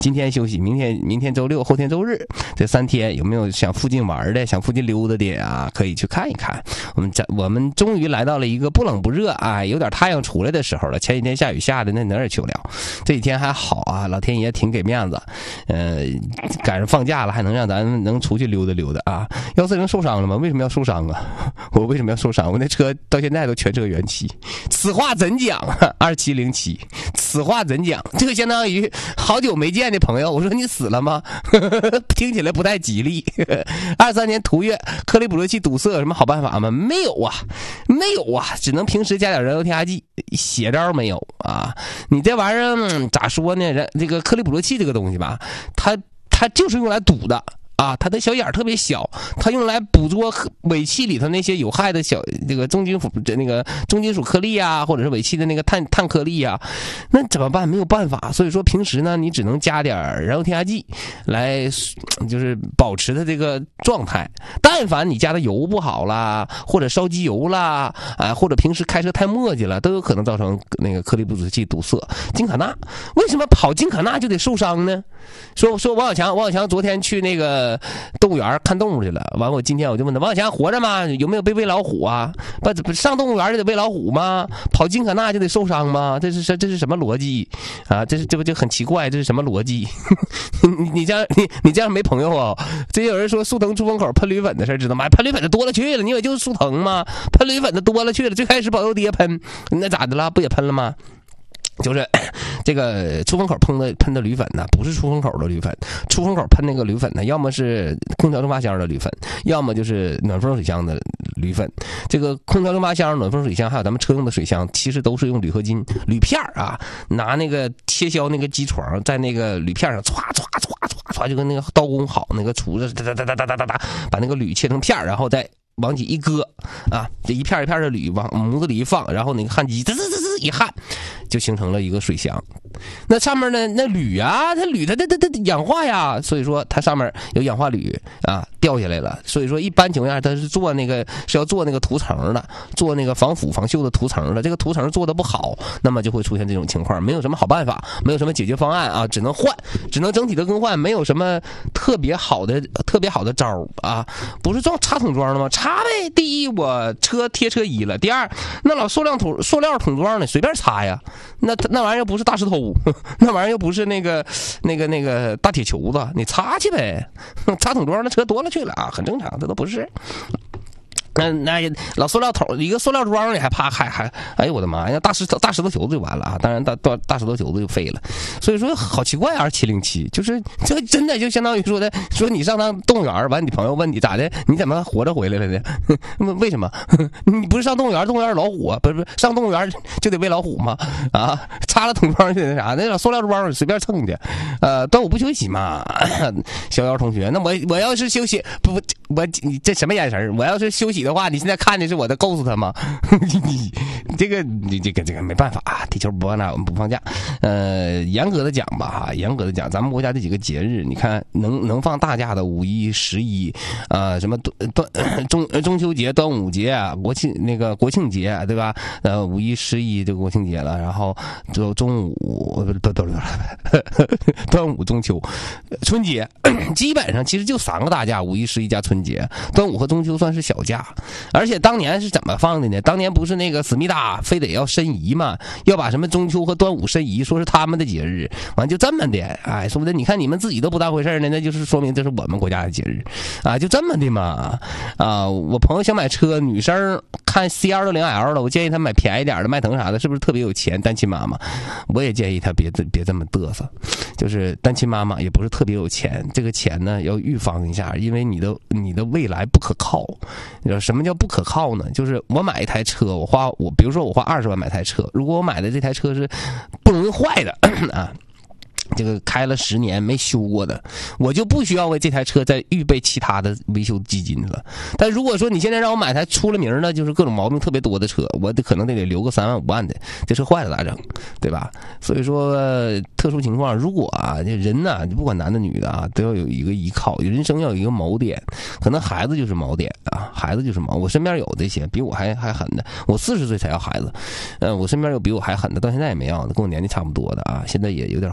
今天休息，明天周六，后天周日，这3天有没有想附近玩的，想附近溜达的啊？可以去看一看。我们终于来到了一个不冷不热啊，有点太阳出来的时候了。前几天下雨下的那哪儿也去不了，这几天还好啊，老天爷挺给面子，赶上放假了，还能让咱能出去溜达溜达啊。140受伤了吗？为什么要受伤啊？我为什么要受伤？我那车到现在都全车原漆。此话怎讲？2707，此话怎讲？这个相当于好久没见的朋友，我说你死了吗？听起来不太吉利。23年途岳颗粒捕捉器堵塞有什么好办法吗？没有啊，只能平时加点燃油添加剂，邪招没有啊。你这玩意儿咋说呢？这个颗粒捕捉器这个东西吧，它就是用来堵的。啊，它的小眼特别小，它用来捕捉尾气里头那些有害的小这个重金属颗粒啊，或者是尾气的那个碳颗粒啊，那怎么办？没有办法。所以说平时呢，你只能加点燃油添加剂来，就是保持它这个状态。但凡你加的油不好啦，或者烧机油啦，或者平时开车太磨叽了，都有可能造成那个颗粒捕捉器堵塞。金卡纳为什么跑金卡纳就得受伤呢？说王小强昨天去那个动物园看动物去了，完我今天我就问他，王小强活着吗？有没有被喂老虎啊？不上动物园就得喂老虎吗？跑金卡纳就得受伤吗？这是什么逻辑啊？这不就很奇怪？这是什么逻辑？你这样没朋友啊？这有人说速腾出风口喷铝粉的事知道吗？喷铝粉的多了去了，你以为就是速腾吗？喷铝粉的多了去了，最开始保佑爹喷，那咋的了？不也喷了吗？就是这个出风口喷的铝粉呢，不是出风口的铝粉，出风口喷那个铝粉呢，要么是空调蒸发箱的铝粉，要么就是暖风水箱的铝粉。这个空调蒸发箱、暖风水箱还有咱们车用的水箱，其实都是用铝合金铝片啊，拿那个切削那个机床，在那个铝片上歘，就跟那个刀工好那个厨子哒，把那个铝切成片，然后再往起一搁啊，这一片一片的铝往模子里一放，然后那个焊机一焊，就形成了一个水箱。那上面呢，那铝啊，它氧化呀，所以说它上面有氧化铝啊掉下来了。所以说一般情况下它是要做那个涂层的，做那个防腐防锈的涂层的。这个涂层做的不好，那么就会出现这种情况，没有什么好办法，没有什么解决方案啊，只能整体的更换，没有什么特别好的招啊。不是插桶装的吗？插呗。第一，我车贴车衣了；第二，那老塑料桶装的随便擦呀，那玩意儿又不是大石头，那玩意儿又不是那个大铁球子，你擦去呗。插桶装的车多了去了啊，很正常，这都不是。那老塑料桶一个塑料桩，你还怕还哎呦我的妈呀，大石头球子就完了啊！当然大石头球子就废了。所以说好奇怪2707，就是这真的就相当于说你上趟动物园完，你朋友问你咋的，你怎么活着回来了呢？为什么？你不是上动物园有老虎啊？不是上动物园就得喂老虎吗？啊，插了桶装就那啥，那老塑料桩随便蹭去。端午不休息嘛，逍遥同学，那我要是休息你这什么眼神？我要是休息的话，你现在看的是我的 ghost 吗？这个没办法啊，地球不放假我们不放假。严格的讲吧，咱们国家这几个节日，你看能放大假的5一、11什么中秋节、端午节、国庆节，对吧？5一、11就国庆节了，然后就中午端午、中秋、春节，基本上其实就3个大假，5一、11加春节，端午和中秋算是小假。而且当年是怎么放的呢？当年不是那个思密达非得要申遗嘛，要把什么中秋和端午申遗，说是他们的节日，完就这么的，哎，说不定你看你们自己都不当回事呢，那就是说明这是我们国家的节日啊，就这么的嘛啊！我朋友想买车，女生看 C260L 了，我建议她买便宜点的，迈腾啥的，是不是特别有钱？单亲妈妈，我也建议她别这么嘚瑟，就是单亲妈妈也不是特别有钱，这个钱呢要预防一下，因为你的未来不可靠。什么叫不可靠呢？就是我买一台车，比如说我花20万买台车，如果我买的这台车是不容易坏的啊，这个开了10年没修过的，我就不需要为这台车再预备其他的维修基金了。但如果说你现在让我买台出了名的就是各种毛病特别多的车，我可能得留个3万5万的，这车坏了咋整，对吧？所以说特殊情况，如果这人呢，不管男的女的都要有一个依靠，人生要有一个锚点，可能孩子就是锚点啊，孩子就是锚。我身边有这些比我还狠的，我40岁才要孩子，我身边有比我还狠的，到现在也没要的，跟我年纪差不多的啊，现在也有点后悔了。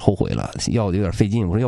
要的有点费劲，我说要